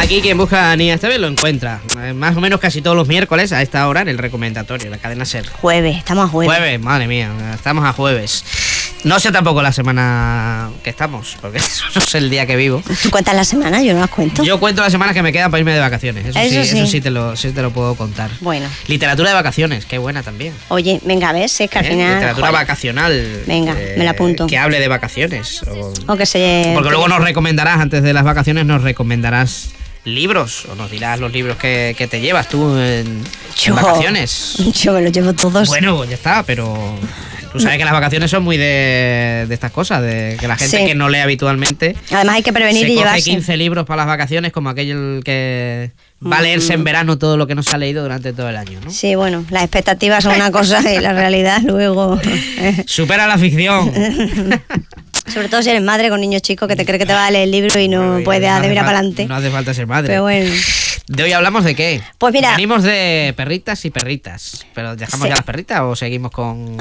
Aquí quien busca a Nia Estevez lo encuentra. Más o menos casi todos los miércoles a esta hora en el recomendatorio, la cadena SER. Jueves, estamos a jueves. Jueves, madre mía, estamos a jueves. No sé tampoco la semana que estamos, porque no sé el día que vivo. ¿Tú cuentas la semana? Yo no las cuento. Yo cuento las semanas que me quedan para irme de vacaciones. Eso sí te lo puedo contar. Bueno. Literatura de vacaciones, qué buena también. Oye, venga, a ver, si es que al final... Literatura vacacional. Venga, me la apunto. Que hable de vacaciones. O que se... Porque luego nos recomendarás, antes de las vacaciones, nos recomendarás libros, o nos dirás los libros que te llevas tú en vacaciones. Yo me los llevo todos. Bueno, ya está, pero... Tú sabes que las vacaciones son muy de estas cosas, de que la gente que no lee habitualmente... Además hay que prevenir y llevarse... 15 libros para las vacaciones, como aquel que va a leerse en verano todo lo que no se ha leído durante todo el año, ¿no? Sí, bueno, las expectativas son una cosa y la realidad luego... Supera la ficción. Sobre todo si eres madre con niños chicos que te cree que te va a leer el libro y no puedes de mirar para adelante. No hace falta ser madre. Pero bueno... ¿De hoy hablamos de qué? Pues mira... Venimos de perritas y perritas. ¿Pero dejamos ya las perritas o seguimos con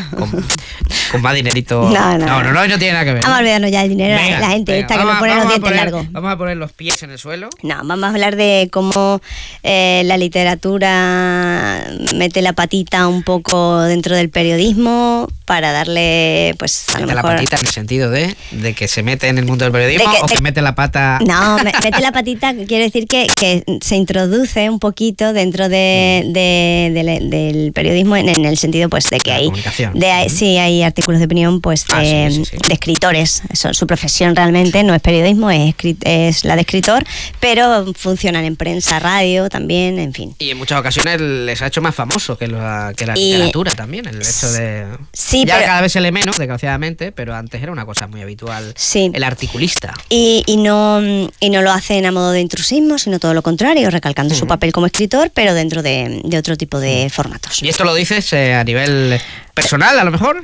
más dinerito? No tiene nada que ver. Vamos a olvidarnos ya del dinero. Venga, la gente venga, esta que nos pone los dientes largos. Vamos a poner los pies en el suelo. No, vamos a hablar de cómo la literatura mete la patita un poco dentro del periodismo para darle, pues, a lo mejor... la patita en el sentido de que se mete en el mundo del periodismo o que mete la pata... No, mete la patita quiere decir que se introduce un poquito dentro del periodismo en el sentido, pues, de que sí hay artículos de opinión, pues, de escritores. Su profesión realmente no es periodismo, es la de escritor, pero funcionan en prensa, radio también, en fin. Y en muchas ocasiones les ha hecho más famoso que la literatura también, el hecho de... Sí, ya cada vez se lee menos, desgraciadamente, pero antes era una cosa muy habitual. Sí. El articulista. Y no lo hacen a modo de intrusismo, sino todo lo contrario, recalcando su papel como escritor, pero dentro de otro tipo de formatos. ¿Y esto lo dices a nivel personal, a lo mejor?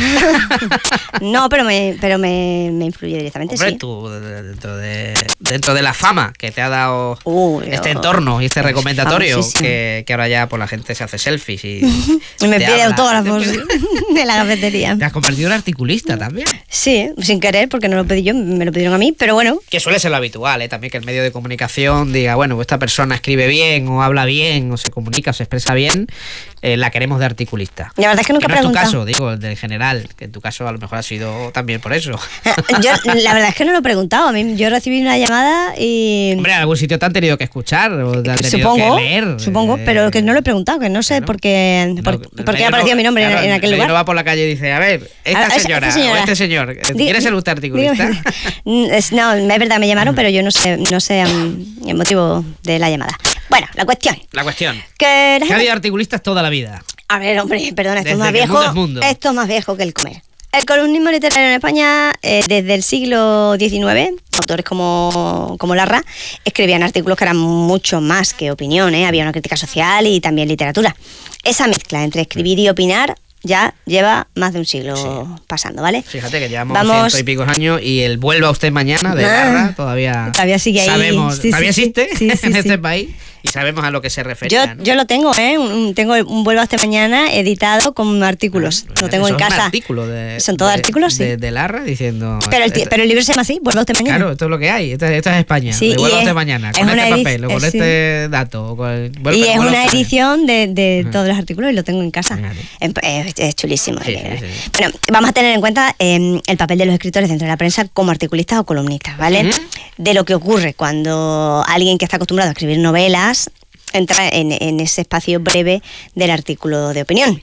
No, pero me influye directamente. Hombre, sí. Tú, dentro de la fama que te ha dado este entorno y este recomendatorio, que ahora ya la gente se hace selfies y me pide autógrafos de la cafetería. Te has convertido en articulista también. Sí, sin querer, porque no lo pedí yo, me lo pidieron a mí, pero bueno. Que suele ser lo habitual, también que el medio de comunicación diga, bueno, esta persona escribe bien, o habla bien, o se comunica, o se expresa bien, la queremos de articulista. La verdad es que nunca he preguntado. No es tu caso, digo, el del general, que en tu caso a lo mejor ha sido también por eso. La verdad es que no lo he preguado. A mí yo recibí una llamada y... Hombre, en algún sitio te han tenido que escuchar o te han tenido que leer. Supongo, pero que no lo he preguntado, que no sé por qué ha aparecido mi nombre en aquel lugar. Uno va por la calle y dice, a ver, esta señora o este señor, ¿quieres ser usted articulista? No, es verdad, me llamaron, pero yo no sé el motivo de la llamada. Bueno, la cuestión. Que ha habido articulistas toda la vida. A ver, hombre, perdona, esto es más viejo que el comer. El columnismo literario en España, desde el siglo XIX, autores como Larra, escribían artículos que eran mucho más que opinión, había una crítica social y también literatura. Esa mezcla entre escribir y opinar ya lleva más de un siglo pasando, ¿vale? Fíjate que llevamos 100 y pico años y el Vuelva usted mañana de Larra todavía sigue ahí. Sabemos, todavía existe en este país. Y sabemos a lo que se refería. Yo lo tengo, tengo un Vuelva usted mañana editado con artículos. Lo tengo en casa. Son todos artículos, sí. De Larra diciendo... Pero el libro se llama así, Vuelva usted mañana. Claro, esto es lo que hay. Esto es España. Sí, Vuelva usted mañana. Con este papel o con este dato. Y es una edición de todos los artículos y lo tengo en casa. Es chulísimo. Sí. Bueno, vamos a tener en cuenta el papel de los escritores dentro de la prensa como articulistas o columnistas, ¿vale? De lo que ocurre cuando alguien que está acostumbrado a escribir novelas entra en ese espacio breve del artículo de opinión.